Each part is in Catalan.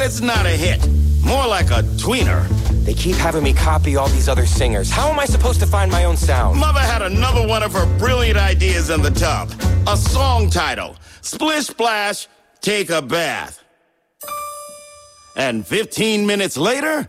It's not a hit. More like a tweener. They keep having me copy all these other singers. How am I supposed to find my own sound? Mother had another one of her brilliant ideas in the tub. A song title. Splish Splash, Take a Bath. And 15 minutes later...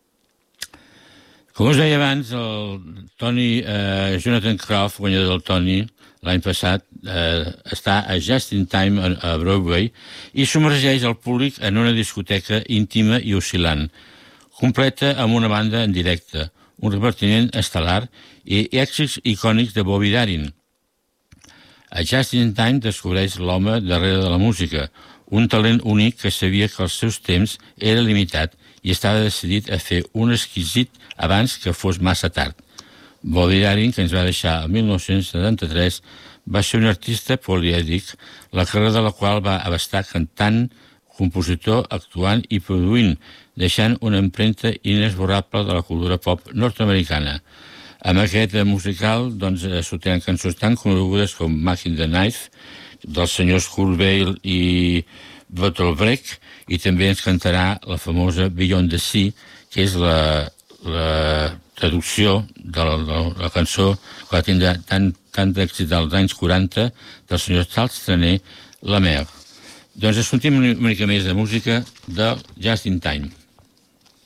Com us deia abans, el Tony, Jonathan Groff, guanyador del Tony, l'any passat, està a Just in Time a Broadway i submergeix el públic en una discoteca íntima i oscil·lant, completa amb una banda en directe, un repartiment estel·lar i èxits icònics de Bobby Darin. A Just in Time descobreix l'home darrere de la música, un talent únic que sabia que els seus temps era limitat i estava decidit a fer un exquisit abans que fos massa tard. Bobby Darin, que ens va deixar el 1973, va ser un artista polièdric, la carrera de la qual va abastar cantant, compositor, actuant i produint, deixant una empremta inesborrable de la cultura pop nord-americana. Amb aquest musical sortiran cançons tan conegudes com Making the Knife, dels senyors Kurt Weill i Bottle Break, i també ens cantarà la famosa Beyond the Sea, que és la traducció de la cançó que va tindre tant d'èxit als anys 40 del senyor Charles Trenet, La Mer. Doncs escoltem una mica més de música del Just in Time.